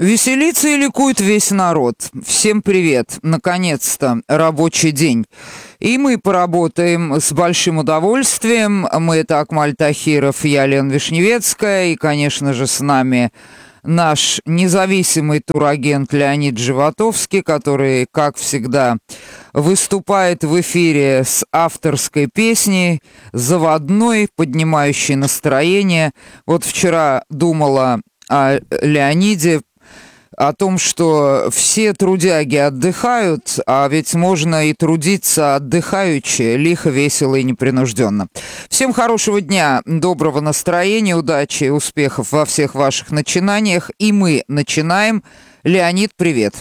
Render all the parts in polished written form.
Веселится и ликует весь народ. Всем привет. Наконец-то рабочий день. И мы поработаем с большим удовольствием. Мы — это Акмаль Тахиров, я Лена Вишневецкая. И, конечно же, с нами наш независимый турагент Леонид Животовский, который, как всегда, выступает в эфире с авторской песней, заводной, поднимающей настроение. Вот вчера думала о Леониде, о том, что все трудяги отдыхают, а ведь можно и трудиться отдыхаючи, лихо, весело и непринужденно. Всем хорошего дня, доброго настроения, удачи и успехов во всех ваших начинаниях. И мы начинаем. Леонид, привет.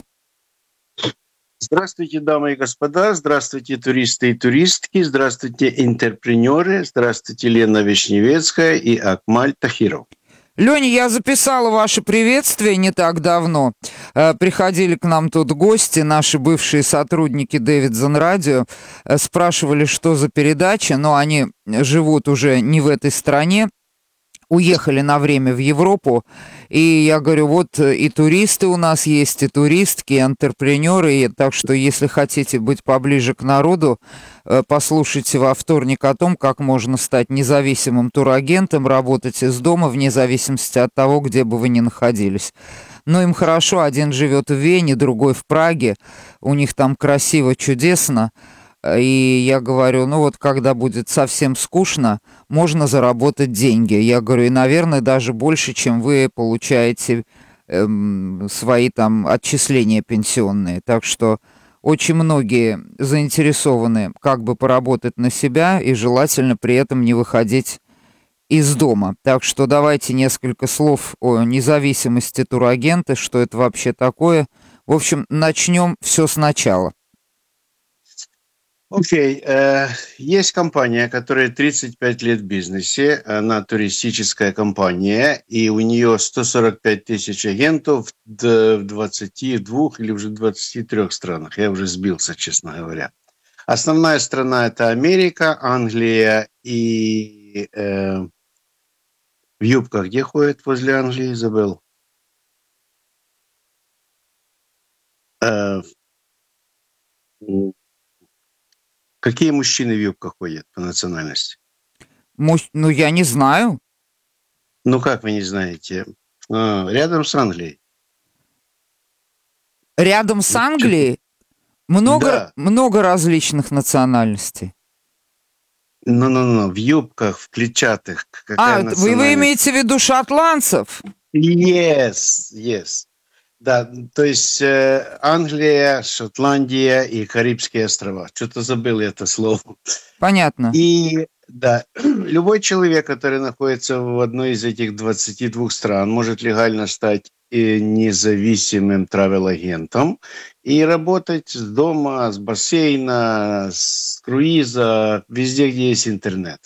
Здравствуйте, дамы и господа, здравствуйте, туристы и туристки, здравствуйте, интерпренеры, здравствуйте, Лена Вишневецкая и Акмаль Тахиров. Леня, я записала ваше приветствие не так давно. Приходили к нам тут гости, наши бывшие сотрудники Дэвидсон Радио, спрашивали, что за передача, но они живут уже не в этой стране, уехали на время в Европу, и я говорю, вот и туристы у нас есть, и туристки, и антрепренеры, и так что, если хотите быть поближе к народу, послушайте во вторник о том, как можно стать независимым турагентом, работать из дома, вне зависимости от того, где бы вы ни находились. Но им хорошо, один живет в Вене, другой в Праге, у них там красиво, чудесно. И я говорю, ну вот когда будет совсем скучно, можно заработать деньги. Я говорю, и, наверное, даже больше, чем вы получаете свои там отчисления пенсионные. Так что очень многие заинтересованы как бы поработать на себя и желательно при этом не выходить из дома. Так что давайте несколько слов о независимости турагента, что это вообще такое. В общем, начнем все сначала. Окей, есть компания, которая 35 лет в бизнесе, она туристическая компания, и у нее 145 тысяч агентов в 22 или уже 23 странах. Я уже сбился, честно говоря. Основная страна – это Америка, Англия и в юбках где ходят возле Англии, забыл? Какие мужчины в юбках ходят по национальности? Ну, я не знаю. Ну, как вы не знаете? Рядом с Англией. Рядом с Англией много Да. различных национальностей. В юбках, в клетчатых. Какая Вы национальность? имеете в виду шотландцев? Yes. Да, то есть Англия, Шотландия и Карибские острова. Что-то забыл это слово. Понятно. И да, любой человек, который находится в одной из этих 22 стран, может легально стать независимым travel-агентом и работать с дома, с бассейна, с круиза, везде, где есть интернет.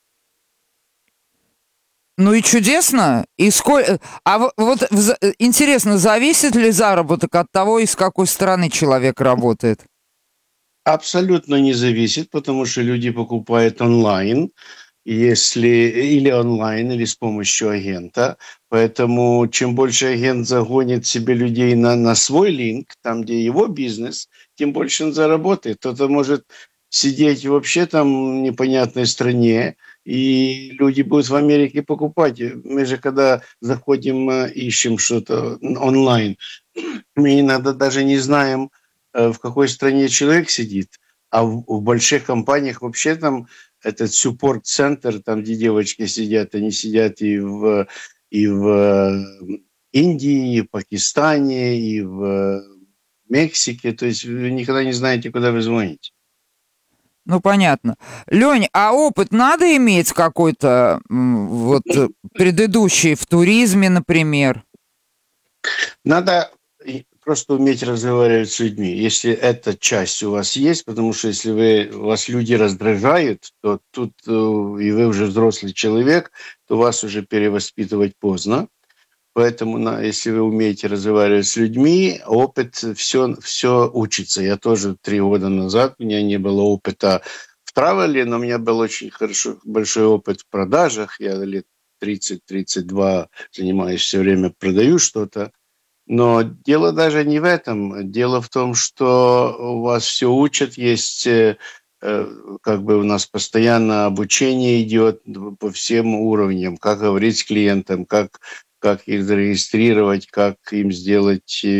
Ну и чудесно. И сколько... интересно, зависит ли заработок от того, из какой страны человек работает? Абсолютно не зависит, потому что люди покупают онлайн, или онлайн, или с помощью агента. Поэтому чем больше агент загонит себе людей на свой линк, там, где его бизнес, тем больше он заработает. Кто-то может сидеть вообще там в непонятной стране, и люди будут в Америке покупать. Мы же когда заходим, ищем что-то онлайн, мы иногда даже не знаем, в какой стране человек сидит. А в больших компаниях вообще там этот суппорт-центр, там, где девочки сидят, они сидят и в Индии, и в Пакистане, и в Мексике. То есть вы никогда не знаете, куда вы звоните. Ну, понятно. Лёнь, а опыт надо иметь какой-то, предыдущий в туризме, например? Надо просто уметь разговаривать с людьми. Если эта часть у вас есть, потому что если вас люди раздражают, то тут, и вы уже взрослый человек, то вас уже перевоспитывать поздно. Поэтому, если вы умеете разговаривать с людьми, опыт, все учится. Я тоже 3 года назад, у меня не было опыта в травеле, но у меня был очень большой опыт в продажах. Я лет 30-32 занимаюсь все время, продаю что-то. Но дело даже не в этом. Дело в том, что у вас все учат, есть как бы у нас постоянно обучение идет по всем уровням, как говорить с клиентом, как их зарегистрировать, как им сделать